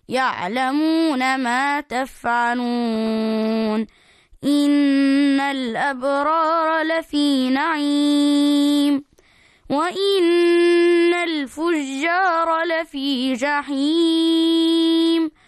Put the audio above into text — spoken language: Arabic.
يعلمون ما تفعلون إن الأبرار لفي نعيم وإن الفجار لفي جحيم